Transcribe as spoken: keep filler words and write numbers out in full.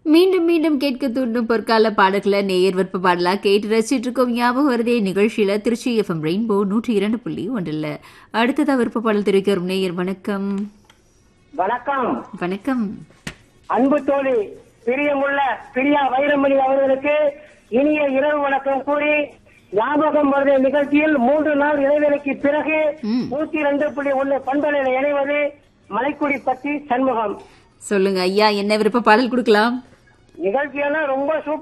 மீண்டும் மீண்டும் கேட்க தூண்டும் பொற்கால பாடல்களை நேயர் விருப்ப பாடலா கேட்டு ரசிச்சிட்டு இருக்கோம். ஞாபகம் வருதே நிகழ்ச்சியில திருச்சி எஃப்எம் ரெயின்போ நூற்றி இரண்டு புள்ளி ஒன்றில் அடுத்ததா விருப்ப பாடல் தெரிவிக்க வரும் நேயர். வணக்கம். வணக்கம். வணக்கம். அன்பு தோழி பிரியமுள்ள பிரியா வைரமணி அவர்களுக்கு இனிய இரவு வணக்கம் கூறி ஞாபகம் வருகிற நிகழ்ச்சியில் மூன்று நாள் இடைவெளிக்கு பிறகு நூத்தி இரண்டு புள்ளி ஒன்னு பண்பலையில இணைவது மலைக்குடி பற்றி சண்முகம். சொல்லுங்க ஐயா, என்ன விருப்ப பாடல் கொடுக்கலாம்? நிகழ்ச்சியெல்லாம் ரொம்ப சூப்பர்.